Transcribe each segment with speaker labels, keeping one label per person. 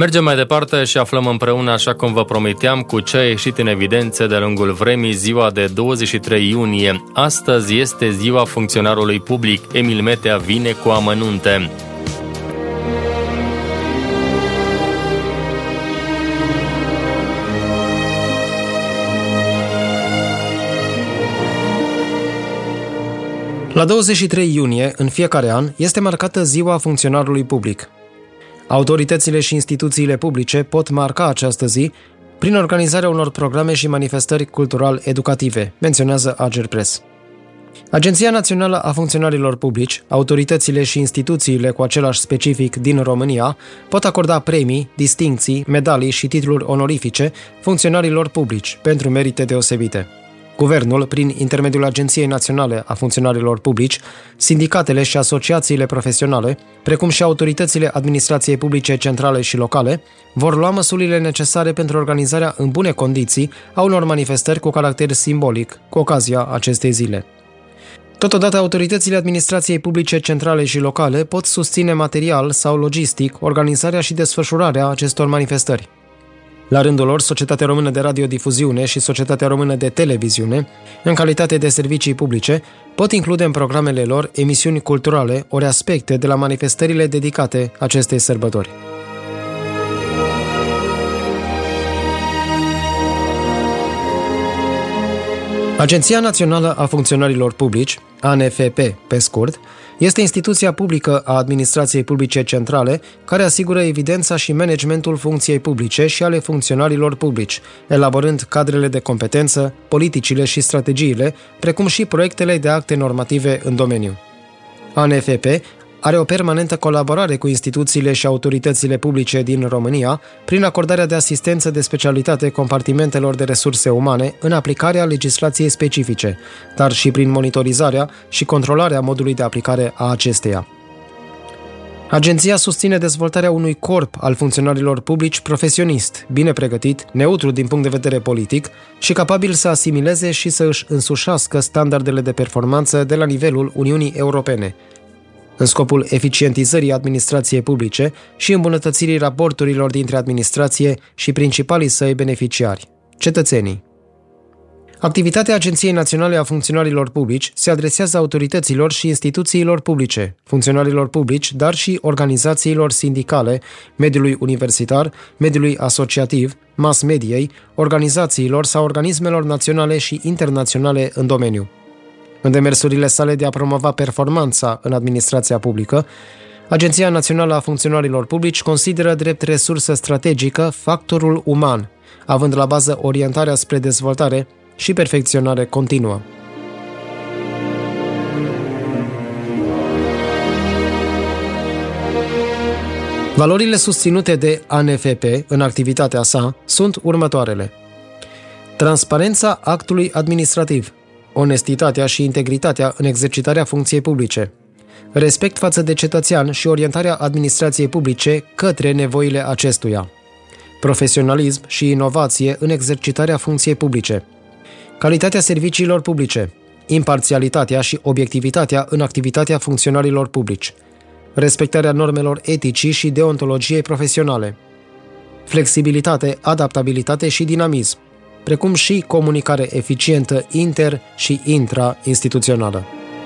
Speaker 1: Mergem mai departe și aflăm împreună, așa cum vă promiteam, cu ce a ieșit în evidență de-a lungul vremii ziua de 23 iunie. Astăzi este ziua funcționarului public. Emil Metea vine cu amănunte.
Speaker 2: La 23 iunie, în fiecare an, este marcată ziua funcționarului public. Autoritățile și instituțiile publice pot marca această zi prin organizarea unor programe și manifestări cultural-educative, menționează Agerpres. Agenția Națională a Funcționarilor Publici, autoritățile și instituțiile cu același specific din România pot acorda premii, distincții, medalii și titluri onorifice funcționarilor publici pentru merite deosebite. Guvernul, prin intermediul Agenției Naționale a Funcționarilor Publici, sindicatele și asociațiile profesionale, precum și autoritățile administrației publice centrale și locale, vor lua măsurile necesare pentru organizarea în bune condiții a unor manifestări cu caracter simbolic, cu ocazia acestei zile. Totodată, autoritățile administrației publice centrale și locale pot susține material sau logistic organizarea și desfășurarea acestor manifestări. La rândul lor, Societatea Română de Radiodifuziune și Societatea Română de Televiziune, în calitate de servicii publice, pot include în programele lor emisiuni culturale ori aspecte de la manifestările dedicate acestei sărbători. Agenția Națională a Funcționarilor Publici, ANFP pe scurt, este instituția publică a administrației publice centrale care asigură evidența și managementul funcției publice și ale funcționarilor publici, elaborând cadrele de competență, politicile și strategiile, precum și proiectele de acte normative în domeniu. ANFP are o permanentă colaborare cu instituțiile și autoritățile publice din România prin acordarea de asistență de specialitate compartimentelor de resurse umane în aplicarea legislației specifice, dar și prin monitorizarea și controlarea modului de aplicare a acesteia. Agenția susține dezvoltarea unui corp al funcționarilor publici profesionist, bine pregătit, neutru din punct de vedere politic și capabil să asimileze și să își însușească standardele de performanță de la nivelul Uniunii Europene, în scopul eficientizării administrației publice și îmbunătățirii raporturilor dintre administrație și principalii săi beneficiari, cetățenii. Activitatea Agenției Naționale a Funcționarilor Publici se adresează autorităților și instituțiilor publice, funcționarilor publici, dar și organizațiilor sindicale, mediului universitar, mediului asociativ, mass mediei, organizațiilor sau organismelor naționale și internaționale în domeniu. În demersurile sale de a promova performanța în administrația publică, Agenția Națională a Funcționarilor Publici consideră drept resursă strategică factorul uman, având la bază orientarea spre dezvoltare și perfecționare continuă. Valorile susținute de ANFP în activitatea sa sunt următoarele: transparența actului administrativ, onestitatea și integritatea în exercitarea funcției publice, respect față de cetățean și orientarea administrației publice către nevoile acestuia, profesionalism și inovație în exercitarea funcției publice, calitatea serviciilor publice, imparțialitatea și obiectivitatea în activitatea funcționarilor publici, respectarea normelor eticii și deontologiei profesionale, flexibilitate, adaptabilitate și dinamism, precum și comunicare eficientă inter- și intra-instituțională.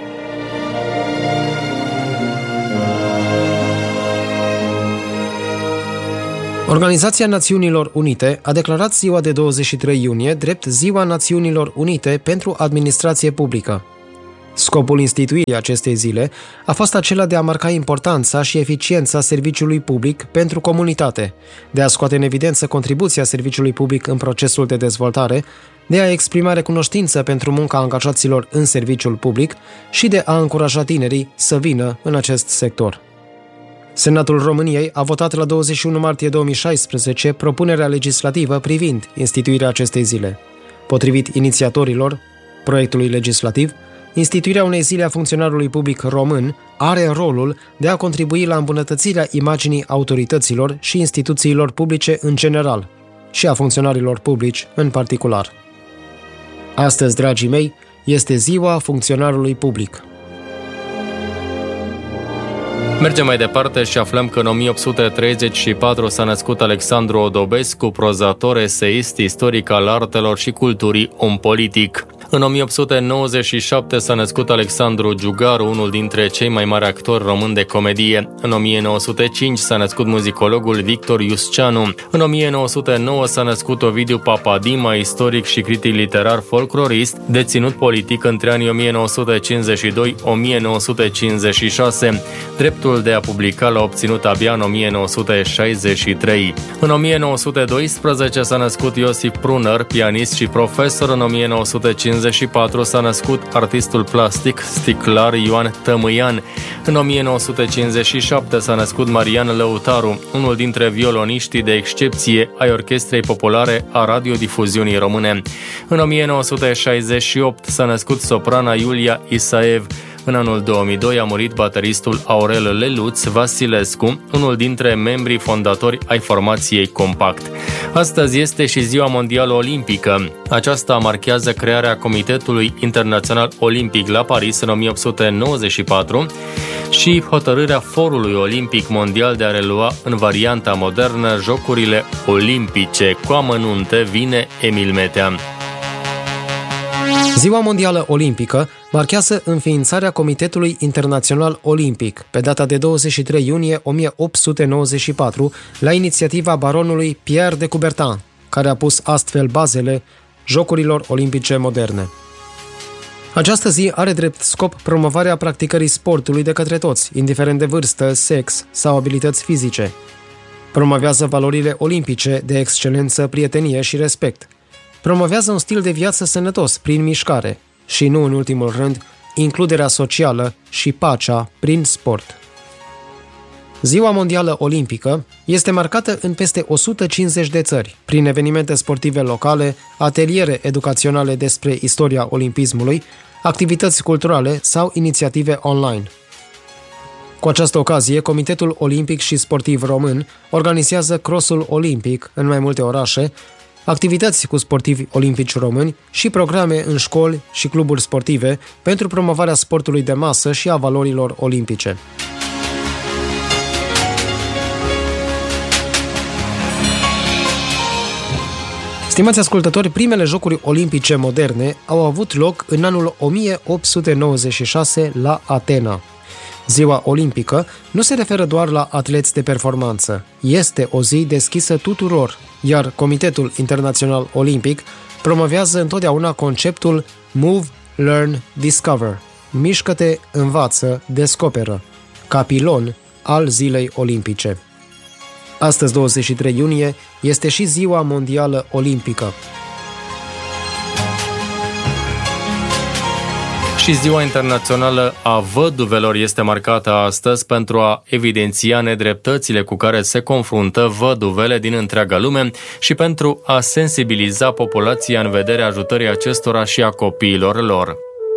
Speaker 2: Organizația Națiunilor Unite a declarat ziua de 23 iunie drept Ziua Națiunilor Unite pentru Administrație Publică. Scopul instituirii acestei zile a fost acela de a marca importanța și eficiența serviciului public pentru comunitate, de a scoate în evidență contribuția serviciului public în procesul de dezvoltare, de a exprima recunoștință pentru munca angajaților în serviciul public și de a încuraja tinerii să vină în acest sector. Senatul României a votat la 21 martie 2016 propunerea legislativă privind instituirea acestei zile. Potrivit inițiatorilor proiectului legislativ, instituirea unei zile a funcționarului public român are rolul de a contribui la îmbunătățirea imaginii autorităților și instituțiilor publice în general și a funcționarilor publici în particular. Astăzi, dragii mei, este ziua funcționarului public.
Speaker 1: Mergem mai departe și aflăm că în 1834 s-a născut Alexandru Odobescu, prozator, eseist, istoric al artelor și culturii, om politic. În 1897 s-a născut Alexandru Giugaru, unul dintre cei mai mari actori români de comedie. În 1905 s-a născut muzicologul Victor Iusceanu. În 1909 s-a născut Ovidiu Papadima, istoric și critic literar folclorist, deținut politic între anii 1952-1956. Dreptul de a publica l-a obținut abia în 1963. În 1912 s-a născut Iosif Pruner, pianist și profesor. În 1954 s-a născut artistul plastic, sticlar Ioan Tămâian. În 1957 s-a născut Marian Lăutaru, unul dintre violoniștii de excepție ai Orchestrei Populare a Radiodifuziunii Române. În 1968 s-a născut soprana Iulia Isaev. În anul 2002 a murit bateristul Aurel Leluț Vasilescu, unul dintre membrii fondatori ai formației Compact. Astăzi este și Ziua Mondială Olimpică. Aceasta marchează crearea Comitetului Internațional Olimpic la Paris în 1894 și hotărârea Forului Olimpic Mondial de a relua în varianta modernă Jocurile Olimpice. Cu amănunte vine Emil Metea.
Speaker 2: Ziua Mondială Olimpică marchează înființarea Comitetului Internațional Olimpic pe data de 23 iunie 1894 la inițiativa baronului Pierre de Coubertin, care a pus astfel bazele Jocurilor Olimpice moderne. Această zi are drept scop promovarea practicării sportului de către toți, indiferent de vârstă, sex sau abilități fizice. Promovează valorile olimpice de excelență, prietenie și respect. Promovează un stil de viață sănătos prin mișcare și, nu în ultimul rând, includerea socială și pacea prin sport. Ziua Mondială Olimpică este marcată în peste 150 de țări, prin evenimente sportive locale, ateliere educaționale despre istoria olimpismului, activități culturale sau inițiative online. Cu această ocazie, Comitetul Olimpic și Sportiv Român organizează crossul olimpic în mai multe orașe, activități cu sportivi olimpici români și programe în școli și cluburi sportive pentru promovarea sportului de masă și a valorilor olimpice. Stimați ascultători, primele Jocuri Olimpice moderne au avut loc în anul 1896 la Atena. Ziua olimpică nu se referă doar la atleți de performanță. Este o zi deschisă tuturor, iar Comitetul Internațional Olimpic promovează întotdeauna conceptul Move, Learn, Discover. Mișcă-te, învață, descoperă, ca pilon al Zilei Olimpice. Astăzi, 23 iunie, este și Ziua Mondială Olimpică.
Speaker 1: Și Ziua Internațională a Văduvelor este marcată astăzi pentru a evidenția nedreptățile cu care se confruntă văduvele din întreaga lume și pentru a sensibiliza populația în vederea ajutării acestora și a copiilor lor.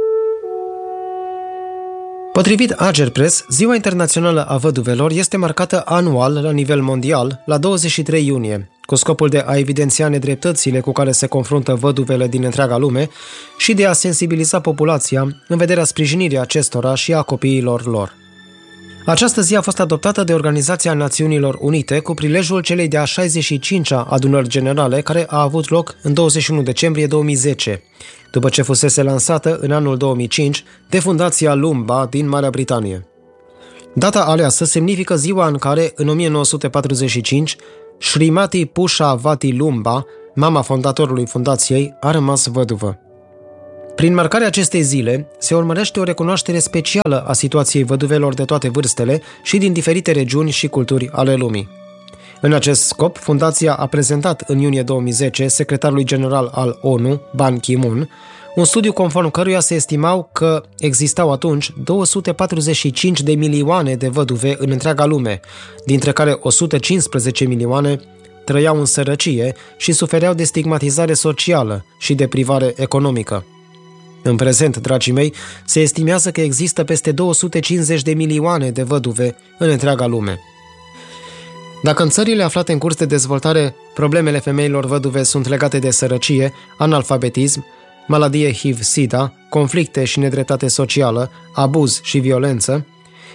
Speaker 2: Potrivit Agerpres, Ziua Internațională a Văduvelor este marcată anual la nivel mondial, la 23 iunie, cu scopul de a evidenția nedreptățile cu care se confruntă văduvele din întreaga lume și de a sensibiliza populația în vederea sprijinirii acestora și a copiilor lor. Această zi a fost adoptată de Organizația Națiunilor Unite cu prilejul celei de-a 65-a adunări generale, care a avut loc în 21 decembrie 2010, după ce fusese lansată în anul 2005 de Fundația Lumba din Marea Britanie. Data aleasă semnifică ziua în care, în 1945, Srimati Pusha Vati Lumba, mama fondatorului fundației, a rămas văduvă. Prin marcarea acestei zile, se urmărește o recunoaștere specială a situației văduvelor de toate vârstele și din diferite regiuni și culturi ale lumii. În acest scop, fundația a prezentat în iunie 2010 secretarului general al ONU, Ban Ki-moon, un studiu conform căruia se estimau că existau atunci 245 de milioane de văduve în întreaga lume, dintre care 115 milioane trăiau în sărăcie și sufereau de stigmatizare socială și de privare economică. În prezent, dragii mei, se estimează că există peste 250 de milioane de văduve în întreaga lume. Dacă în țările aflate în curs de dezvoltare problemele femeilor văduve sunt legate de sărăcie, analfabetism, maladie HIV-SIDA, conflicte și nedreptate socială, abuz și violență,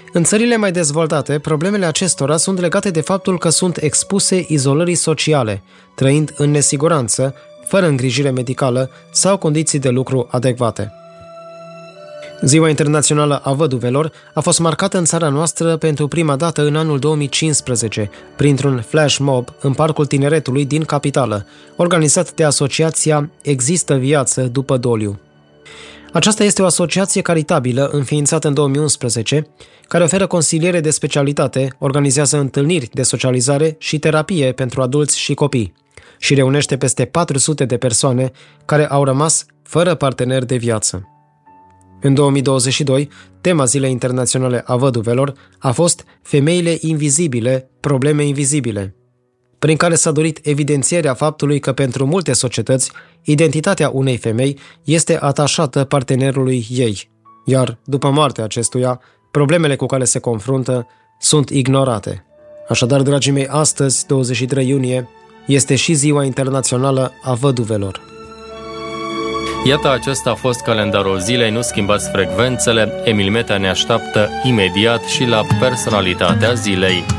Speaker 2: În țările mai dezvoltate, problemele acestora sunt legate de faptul că sunt expuse izolării sociale, trăind în nesiguranță, fără îngrijire medicală sau condiții de lucru adecvate. Ziua Internațională a Văduvelor a fost marcată în țara noastră pentru prima dată în anul 2015, printr-un flash mob în Parcul Tineretului din capitală, organizat de asociația Există Viață după Doliu. Aceasta este o asociație caritabilă înființată în 2011, care oferă consiliere de specialitate, organizează întâlniri de socializare și terapie pentru adulți și copii și reunește peste 400 de persoane care au rămas fără partener de viață. În 2022, tema Zilei Internaționale a Văduvelor a fost Femeile invizibile, probleme invizibile, prin care s-a dorit evidențierea faptului că pentru multe societăți, identitatea unei femei este atașată partenerului ei, iar, după moartea acestuia, problemele cu care se confruntă sunt ignorate. Așadar, dragii mei, astăzi, 23 iunie, este și Ziua Internațională a Văduvelor.
Speaker 1: Iată, acesta a fost calendarul zilei, nu schimbați frecvențele, Emil Metea ne așteaptă imediat și la personalitatea zilei.